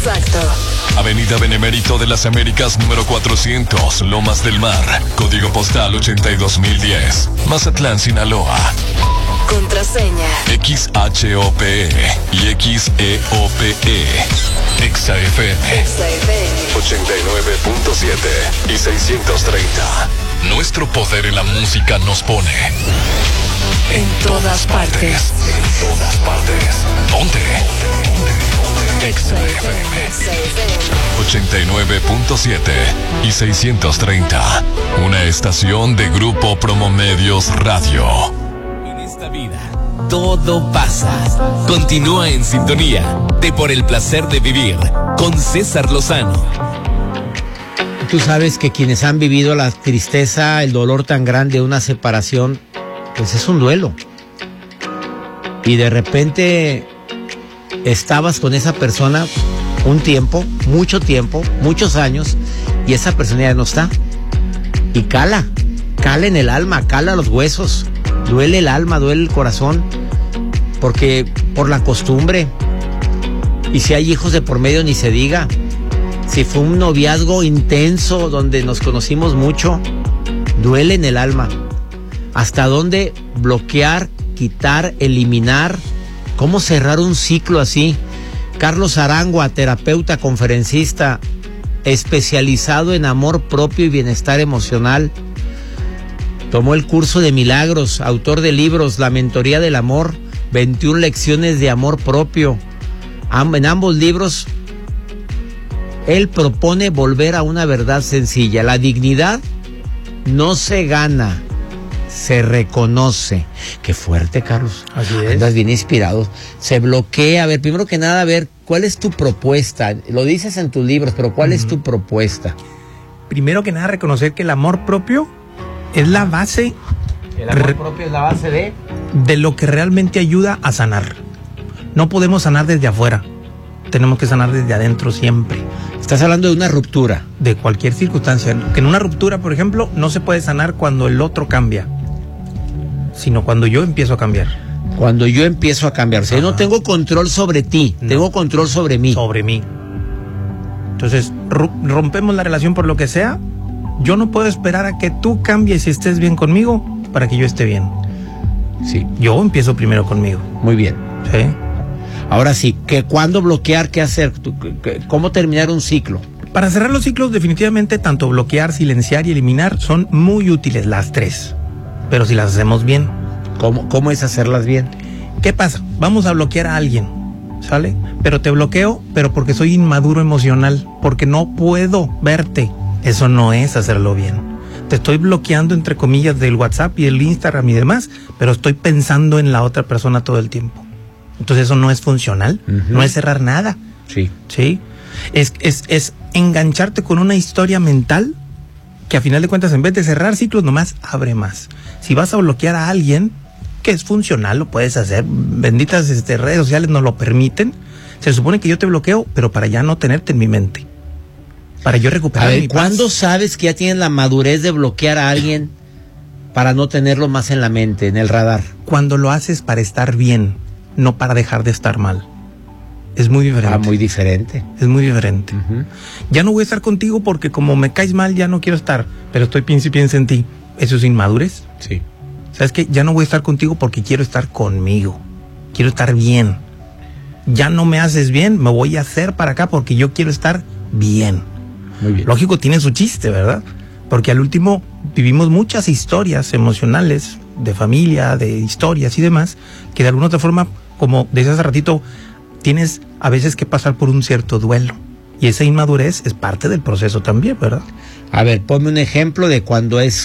Exacto. Avenida Benemérito de las Américas número 400, Lomas del Mar, código postal 82010, Mazatlán, Sinaloa. Contraseña XHOPE y XEOPE. XAFM 89.7 y 630. Nuestro poder en la música nos pone en todas partes. En todas partes. ¿Dónde? XAFM 89.7 y 630. Una estación de Grupo Promomedios Radio. En esta vida todo pasa. Continúa en sintonía de Por el Placer de Vivir con César Lozano. Tú sabes que quienes han vivido la tristeza, el dolor tan grande de una separación, pues es un duelo. Y de repente estabas con esa persona un tiempo, muchos años, y esa persona ya no está. Y cala en el alma, cala los huesos, duele el alma, duele el corazón, porque por la costumbre, y si hay hijos de por medio ni se diga. Si fue un noviazgo intenso donde nos conocimos mucho, duele en el alma. ¿Hasta dónde bloquear, quitar, eliminar? ¿Cómo cerrar un ciclo así? Carlos Arangua, terapeuta, conferencista, especializado en amor propio y bienestar emocional. Tomó el curso de milagros, autor de libros La Mentoría del Amor, 21 lecciones de amor propio. En ambos libros él propone volver a una verdad sencilla. La dignidad no se gana, se reconoce. Qué fuerte, Carlos. Así es. Andas bien inspirado. Se bloquea. A ver, primero que nada, a ver, ¿cuál es tu propuesta? Lo dices en tus libros, pero ¿cuál es tu propuesta? Primero que nada, reconocer que el amor propio es la base. El amor propio es la base de lo que realmente ayuda a sanar. No podemos sanar desde afuera. Tenemos que sanar desde adentro siempre. Estás hablando de una ruptura. De cualquier circunstancia. Que en una ruptura, por ejemplo, no se puede sanar cuando el otro cambia, sino cuando yo empiezo a cambiar. Cuando yo empiezo a cambiar. O sea, yo no tengo control sobre ti, no. Tengo control sobre mí. Sobre mí. Entonces, rompemos la relación por lo que sea. Yo no puedo esperar a que tú cambies y estés bien conmigo para que yo esté bien. Sí. Yo empiezo primero conmigo. Muy bien. ¿Sí? Ahora sí, ¿cuándo bloquear? ¿Qué hacer? ¿Cómo terminar un ciclo? Para cerrar los ciclos, definitivamente, tanto bloquear, silenciar y eliminar son muy útiles las tres. Pero si las hacemos bien. ¿Cómo es hacerlas bien? ¿Qué pasa? Vamos a bloquear a alguien, ¿sale? Pero te bloqueo, pero porque soy inmaduro emocional, porque no puedo verte. Eso no es hacerlo bien. Te estoy bloqueando, entre comillas, del WhatsApp y el Instagram y demás, pero estoy pensando en la otra persona todo el tiempo. Entonces eso no es funcional, no es cerrar nada. Sí. ¿Sí? Es engancharte con una historia mental que a final de cuentas, en vez de cerrar ciclos, nomás abre más. Si vas a bloquear a alguien, que es funcional, lo puedes hacer. Benditas redes sociales nos lo permiten. Se supone que yo te bloqueo, pero para ya no tenerte en mi mente. Para yo recuperar mi paz. ¿Cuándo sabes que ya tienes la madurez de bloquear a alguien para no tenerlo más en la mente, en el radar? Cuando lo haces para estar bien, no para dejar de estar mal. Es muy diferente. Muy diferente. Es muy diferente. Ya no voy a estar contigo porque como me caes mal ya no quiero estar, pero estoy piensa en ti. ¿Eso es inmadurez? Sí. ¿Sabes qué? Ya no voy a estar contigo porque quiero estar conmigo. Quiero estar bien. Ya no me haces bien, me voy a hacer para acá porque yo quiero estar bien. Muy bien. Lógico, tiene su chiste, ¿verdad? Porque al último vivimos muchas historias emocionales, de familia, de historias y demás, que de alguna otra forma, como decía hace ratito, tienes a veces que pasar por un cierto duelo. Y esa inmadurez es parte del proceso también, ¿verdad? A ver, ponme un ejemplo de cuando es